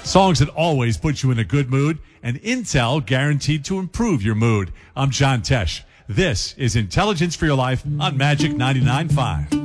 Songs that always put you in a good mood, and Intel guaranteed to improve your mood. I'm John Tesh. This is Intelligence for Your Life on Magic 99.5.